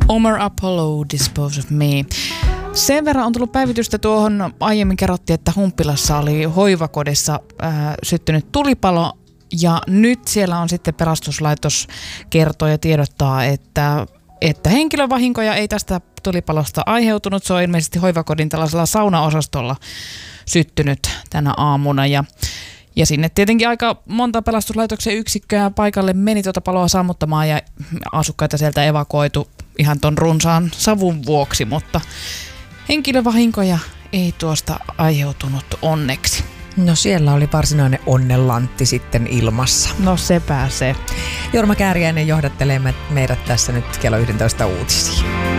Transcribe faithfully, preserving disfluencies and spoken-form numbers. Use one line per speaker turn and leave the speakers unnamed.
Omer Apollo, Dispose of Me. Sen verran on tullut päivitystä tuohon, aiemmin kerrottiin, että Humppilassa oli hoivakodissa äh, syttynyt tulipalo, ja nyt siellä on sitten pelastuslaitos kertoo ja tiedottaa, että, että henkilövahinkoja ei tästä tulipalosta aiheutunut. Se on ilmeisesti hoivakodin tällaisella saunaosastolla syttynyt tänä aamuna, ja Ja sinne tietenkin aika monta pelastuslaitoksen yksikköä paikalle meni tuota paloa sammuttamaan ja asukkaita sieltä evakuoitu ihan ton runsaan savun vuoksi, mutta henkilövahinkoja ei tuosta aiheutunut onneksi.
No siellä oli varsinainen onnenlantti sitten ilmassa.
No se pääsee.
Jorma Kääriäinen johdattelee meidät tässä nyt kello yksitoista uutisiin.